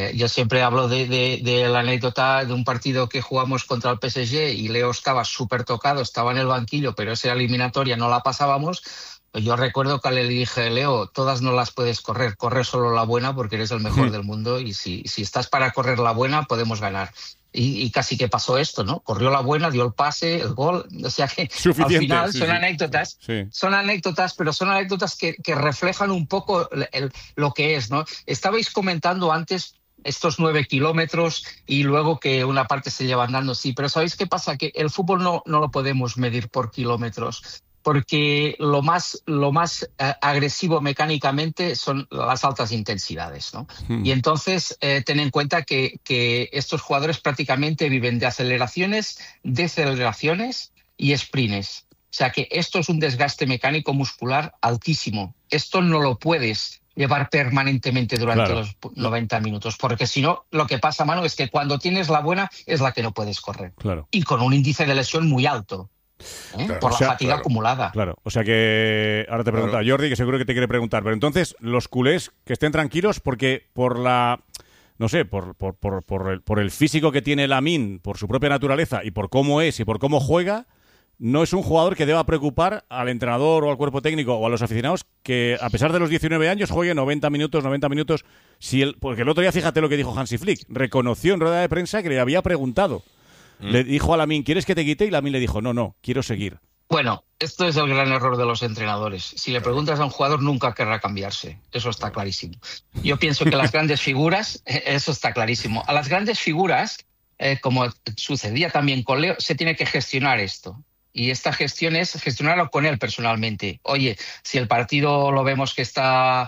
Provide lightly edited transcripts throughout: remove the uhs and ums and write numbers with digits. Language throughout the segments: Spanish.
Yo siempre hablo de la anécdota de un partido que jugamos contra el PSG y Leo estaba súper tocado, estaba en el banquillo, pero esa eliminatoria no la pasábamos. Pues yo recuerdo que le dije, Leo, todas no las puedes correr, corre solo la buena porque eres el mejor del mundo y si estás para correr la buena podemos ganar. Y casi que pasó esto, ¿no? Corrió la buena, dio el pase, el gol, o sea que al final son anécdotas, son anécdotas, pero son anécdotas que reflejan un poco lo que es, ¿no? Estabais comentando antes estos 9 kilómetros y luego que una parte se lleva andando, sí, pero ¿sabéis qué pasa? Que el fútbol no lo podemos medir por kilómetros, porque lo más agresivo mecánicamente son las altas intensidades, ¿no? Y entonces ten en cuenta que estos jugadores prácticamente viven de aceleraciones, deceleraciones y sprints. O sea que esto es un desgaste mecánico muscular altísimo. Esto no lo puedes llevar permanentemente durante los 90 minutos, porque si no, lo que pasa, Manu, es que cuando tienes la buena es la que no puedes correr. Y con un índice de lesión muy alto. Por la fatiga acumulada. Claro, o sea que ahora te pregunta Jordi, que seguro que te quiere preguntar, pero entonces los culés que estén tranquilos porque por el físico que tiene Lamine, por su propia naturaleza y por cómo es y por cómo juega, no es un jugador que deba preocupar al entrenador o al cuerpo técnico o a los aficionados que a pesar de los 19 años juegue 90 minutos. Porque el otro día, fíjate lo que dijo Hansi Flick, reconoció en rueda de prensa que le había preguntado. Le dijo a Lamine, ¿quieres que te quite? Y Lamine le dijo, no, quiero seguir. Bueno, esto es el gran error de los entrenadores. Si le preguntas a un jugador, nunca querrá cambiarse. Eso está clarísimo. Yo pienso que las grandes figuras, eso está clarísimo. A las grandes figuras, como sucedía también con Leo, se tiene que gestionar esto. Y esta gestión es gestionarlo con él personalmente. Oye, si el partido lo vemos que está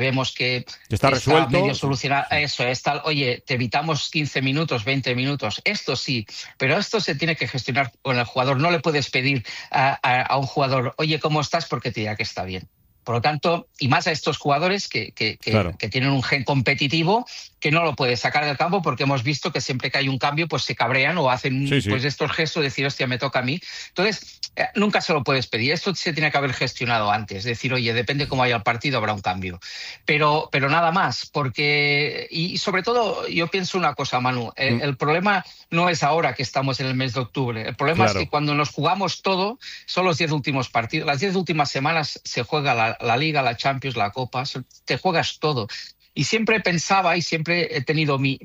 resuelto, medio solucionado, eso es tal. Oye, te evitamos 15 minutos, 20 minutos. Esto sí, pero esto se tiene que gestionar con el jugador. No le puedes pedir a un jugador, oye, ¿cómo estás? Porque te diga que está bien. Por lo tanto, y más a estos jugadores que tienen un gen competitivo que no lo puedes sacar del campo porque hemos visto que siempre que hay un cambio pues se cabrean o hacen pues estos gestos de decir, hostia, me toca a mí. Entonces, nunca se lo puedes pedir. Esto se tiene que haber gestionado antes. Decir, oye, depende cómo vaya el partido, habrá un cambio. Pero nada más, porque... Y sobre todo, yo pienso una cosa, Manu. El problema no es ahora que estamos en el mes de octubre. El problema es que cuando nos jugamos todo, son los 10 últimos partidos. Las 10 últimas semanas se juega la Liga, la Champions, la Copa. Te juegas todo. Y siempre pensaba y siempre he tenido mi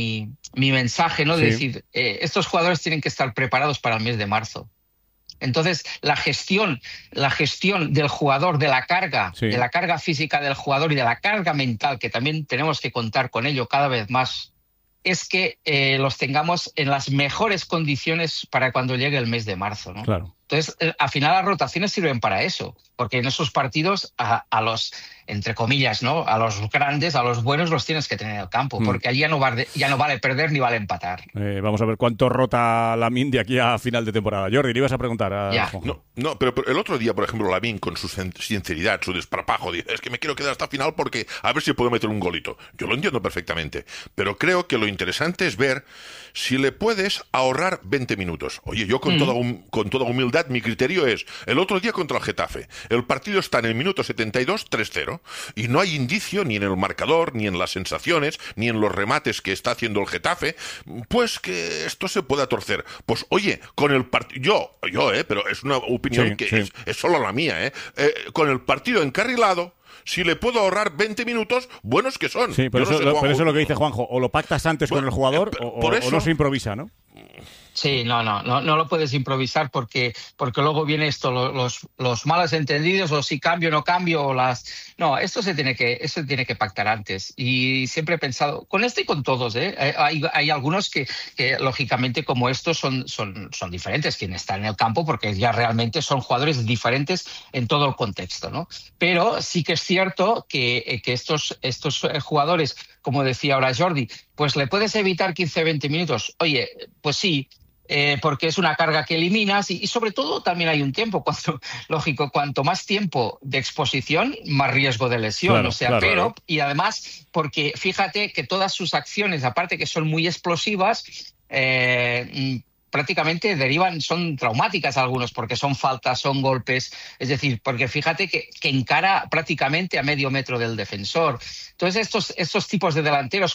mensaje, ¿no? De decir, estos jugadores tienen que estar preparados para el mes de marzo. Entonces, la gestión del jugador, de la carga física del jugador y de la carga mental, que también tenemos que contar con ello cada vez más, es que los tengamos en las mejores condiciones para cuando llegue el mes de marzo, ¿no? Claro. Entonces, al final las rotaciones sirven para eso, porque en esos partidos a los, entre comillas, ¿no? A los grandes, a los buenos los tienes que tener en el campo, porque allí ya no vale perder ni vale empatar. Vamos a ver cuánto rota Lamine de aquí a final de temporada. Jordi, le ibas a preguntar a Juanjo. No, pero el otro día, por ejemplo, Lamine con su sinceridad, su desparpajo, dice, es que me quiero quedar hasta final porque a ver si puedo meter un golito. Yo lo entiendo perfectamente, pero creo que lo interesante es ver si le puedes ahorrar 20 minutos. Oye, yo con toda humildad, mi criterio es, el otro día contra el Getafe, el partido está en el minuto 72, 3-0, y no hay indicio ni en el marcador, ni en las sensaciones, ni en los remates que está haciendo el Getafe, pues que esto se pueda torcer. Pues oye, con el partido, pero es una opinión es solo la mía, con el partido encarrilado, si le puedo ahorrar 20 minutos, buenos que son. Sí, pero eso es lo que dice Juanjo. O lo pactas antes con el jugador o no se improvisa, ¿no? Sí, no lo puedes improvisar porque luego viene esto, los malos entendidos, o si cambio o no cambio, esto se tiene que pactar antes. Y siempre he pensado, con esto y con todos, hay algunos que lógicamente como estos son diferentes, quienes están en el campo, porque ya realmente son jugadores diferentes en todo el contexto, ¿no? Pero sí que es cierto que estos jugadores, como decía ahora Jordi, pues le puedes evitar 15-20 minutos. Oye, pues sí, porque es una carga que eliminas y sobre todo también hay un tiempo. Cuanto más tiempo de exposición, más riesgo de lesión. Y además, porque fíjate que todas sus acciones, aparte que son muy explosivas, prácticamente son traumáticas algunos, porque son faltas, son golpes, es decir, porque fíjate que encara prácticamente a medio metro del defensor. Entonces estos tipos de delanteros